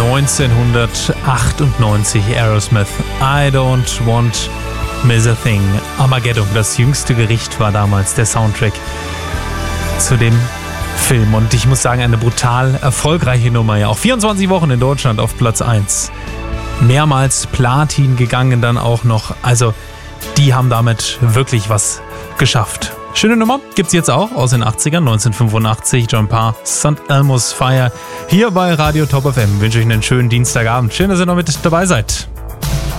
1998 Aerosmith, I Don't Want Miss a Thing. Armageddon, das jüngste Gericht, war damals der Soundtrack zu dem Film. Und ich muss sagen, eine brutal erfolgreiche Nummer. Ja, auch 24 Wochen in Deutschland auf Platz 1. Mehrmals Platin gegangen dann auch noch. Also die haben damit wirklich was geschafft. Schöne Nummer, gibt's jetzt auch aus den 80ern, 1985, John Parr, St. Elmo's Fire, hier bei Radio Top FM. Ich wünsche euch einen schönen Dienstagabend. Schön, dass ihr noch mit dabei seid.